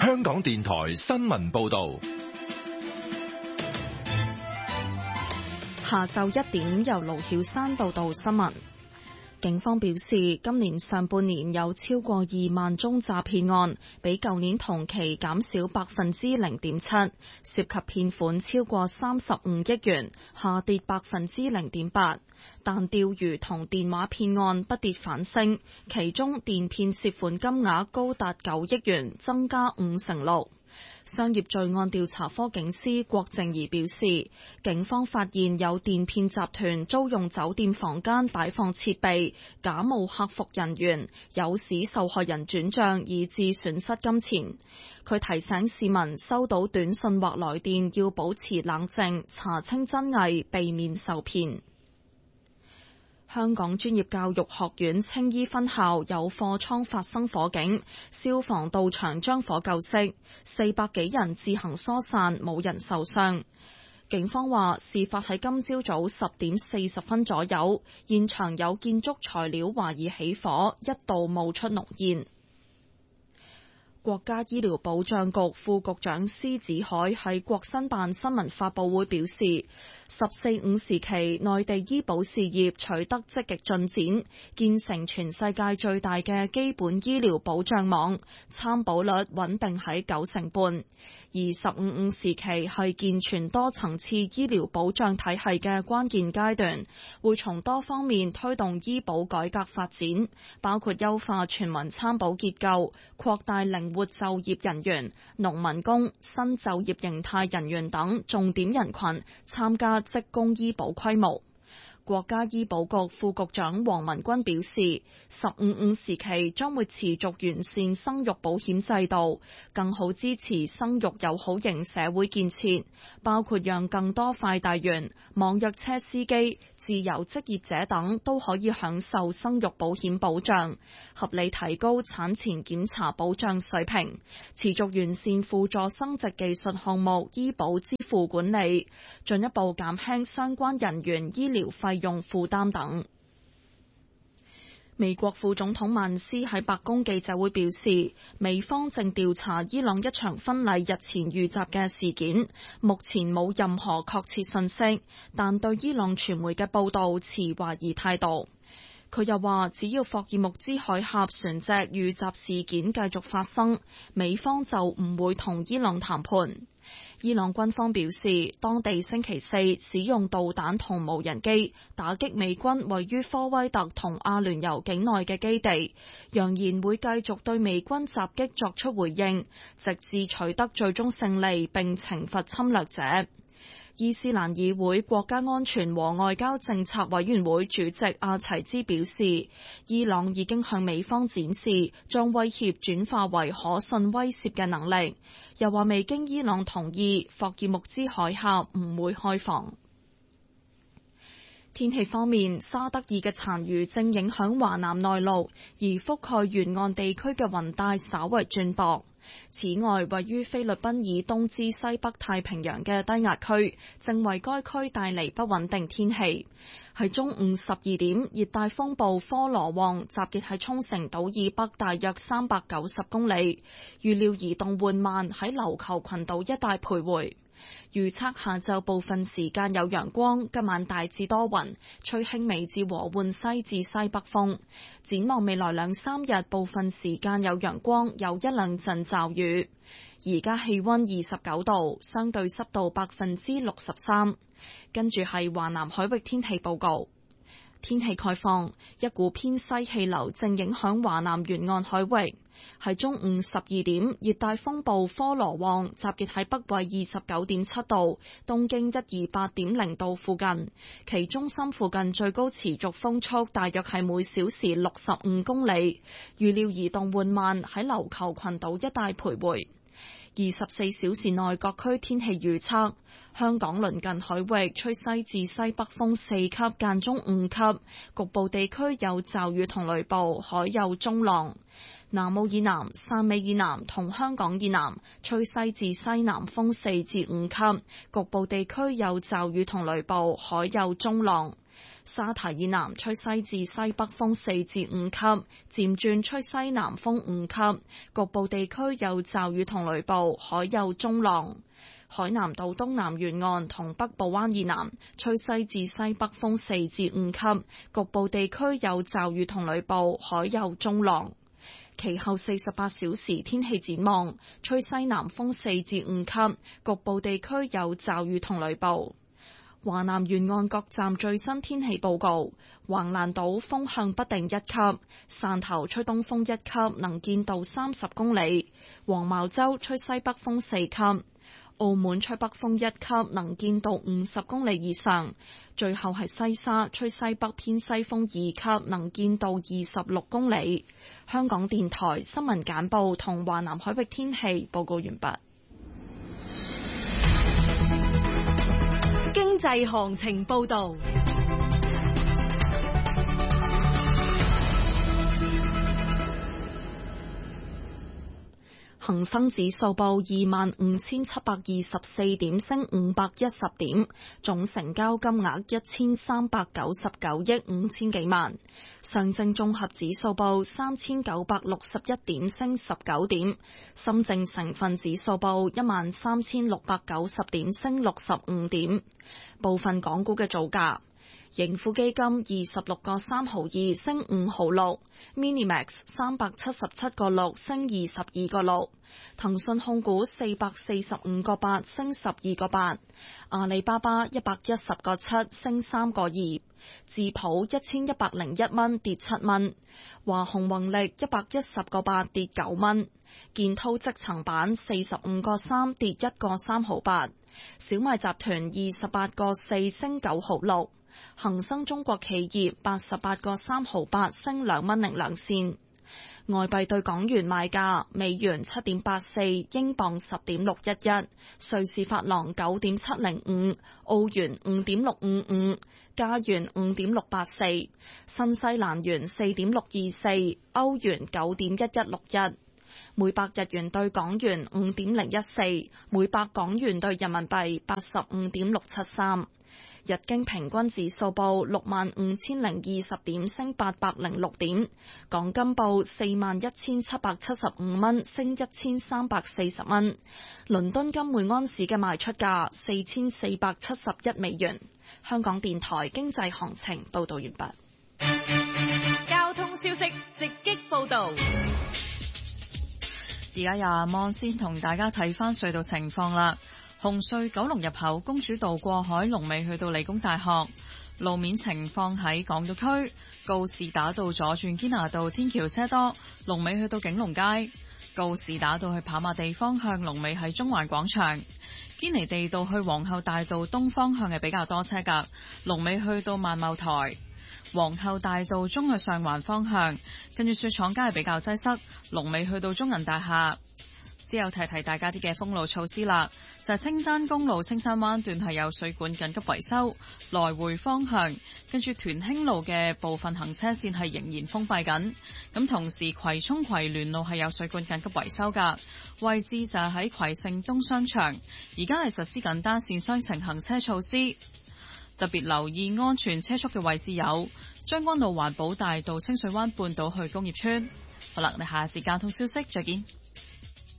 香港電台新聞報道。 下晝1點由盧曉珊報道新聞。警方表示，今年上半年有超過2萬宗詐騙案，比舊年同期減少0.7%，涉及騙款超過35億元，下跌0.8%。但釣魚同電話騙案不跌反升，其中電騙涉款金額高達9億元，增加56%。商業罪案調查科警司郭靜儀表示，警方發現有電騙集團租用酒店房間擺放設備，假冒客服人員，誘使受害人轉賬，以致損失金錢。佢提醒市民收到短信或來電要保持冷靜，查清真偽，避免受騙。香港專業教育學院青衣分校有貨倉發生火警，消防到場將火救熄，400幾人自行疏散，冇人受傷。警方話，事發喺今朝早10點40分左右，現場有建築材料懷疑起火，一度冒出濃煙。國家醫療保障局副局長施子海喺國新辦新聞發佈會表示，14-5時期內地醫保事業取得積極進展，建成全世界最大嘅基本醫療保障網，參保率穩定喺9成半。而15-5時期係健全多層次醫療保障體系嘅關鍵階段，會從多方面推動醫保改革發展，包括優化全民參保結構，擴大靈活就業人員、農民工、新就業形態人員等重點人群參加職工醫保規模。國家醫保局副局長黃文軍表示，15-5時期將會持續完善生育保險制度，更好支持生育友好型社會建設，包括讓更多快遞員、網約車司機、自由職業者等都可以享受生育保險保障，合理提高產前檢查保障水平，持續完善輔助生殖技術項目醫保支付管理，進一步減輕相關人員醫療費用負擔等。美國副總統曼斯喺白宮記者會表示，美方正調查伊朗一場婚禮日前遇襲嘅事件，目前冇任何確切信息，但對伊朗傳媒嘅報道持懷疑態度。佢又話，只要霍爾木茲海峽船隻遇襲事件繼續發生，美方就唔會同伊朗談判。伊朗軍方表示，當地星期4使用導彈同無人機打擊美軍位於科威特同阿聯酋境內嘅基地，揚言會繼續對美軍襲擊作出回應，直至取得最終勝利並懲罰侵略者。伊斯蘭議會國家安全和外交政策委員會主席阿齊茲表示，伊朗已經向美方展示將威脅轉化為可信威懾嘅能力，又話未經伊朗同意，霍爾木茲海峽唔會開放。天氣方面，沙德爾嘅殘餘正影響華南內陸，而覆蓋沿岸地區嘅雲帶稍為轉薄。此外，位於菲律賓以東至西北太平洋嘅低壓區正為該區帶嚟不穩定天氣。喺中午12點，熱帶風暴科羅旺集結喺沖繩島以北大約390公里，預料移動緩慢喺琉球群島一帶徘徊。預測下晝部分時間有陽光，今晚大致多雲，吹輕微至和緩西至西北風。展望未來2-3日，部分時間有陽光，有1-2陣驟雨。而家氣溫29度，相對濕度63%。跟住係華南海域天氣報告。天氣概況，一股偏西氣流正影響華南沿岸海域。喺中午12點，熱帶風暴科羅旺集結喺北緯29.7度、東經128.0度附近，其中心附近最高持續風速大約係每小時65公里，預料移動緩慢喺琉球群島一帶徘徊。24小時內各區天氣預測，香港鄰近海域吹西至西北風4級，間中5級，局部地區有驟雨同雷暴，海有中浪。南澳以南、汕尾以南同香港以南吹西至西南風4至5級，局部地區有驟雨同雷暴，海有中浪。 沙堤以南吹西至西北風4至5級，漸轉吹西南風5級，局部地區有驟雨同雷暴，海有中浪。海南島東南沿岸同北部灣以南吹西至西北風4至5級，局部地區有驟雨同雷暴，海有中浪。其後48小時天氣展望，吹西南風4至5級，局部地區有驟雨同雷暴。華南沿岸各站最新天氣報告：橫瀾島風向不定1級，汕頭吹東風1級，能見度30公里；黃茅洲吹西北風4級。澳門吹北風1級，能見度50公里以上。最後係西沙吹西北偏西風2級，能見度26公里。香港電台新聞簡報同華南海域天氣報告完畢。 經濟行情報導。 恒生指數報25,724點，升510點，總成交金額1399億5千幾萬。上證綜合指數報3961點，升19點。深證成分指數報13690點，升65點。部分港股嘅造價。盈富基金26個3毫2升5毫6 ，Minimax 377個6升22個6，騰訊控股445個8升12個8，阿里巴巴110個7升3個2，智普1101蚊跌7蚊，華虹宏力110個8跌9蚊，建滔積層板45個3跌1個3毫8，小米集團28個4升9毫6。恒生中國企業88個3毫8升2蚊02仙。外幣對港元賣價：美元7.84，英鎊10.611，瑞士法郎9.705，澳元5.655，加元5.684，新西蘭元4.624，歐元9.1161。每百日元對港元5.014，每百港元對人民幣85.673。日經平均指數報65,020點，升806點。港金報41,775蚊，升1340蚊。倫敦金每安士嘅賣出價4471美元。香港電台經濟行情報道完畢。 交通消息直擊報道。 而家廿蚊先同大家睇返隧道情況啦。紅隧九龍入口公主道過海龍尾去到理工大學，路面情況喺港島區告士打道左轉堅拿道天橋車多，龍尾去到景隆街；告士打道去跑馬地方向龍尾喺中環廣場，堅尼地道去皇后大道東方向係比較多車噶，龍尾去到萬茂台；皇后大道中去上環方向，跟住雪廠街係比較擠塞，龍尾去到中銀大廈。之後提提大家啲嘅封路措施啦，就係青山公路青山灣段係有水管緊急維修，來回方向跟住屯興路嘅部分行車線係仍然封閉緊。咁同時葵涌葵聯路係有水管緊急維修噶，位置就係喺葵盛東商場，而家係實施緊單線雙程行車措施。特別留意安全車速嘅位置有將軍澳環保大道清水灣半島去工業村。好啦，我哋下一節交通消息再見。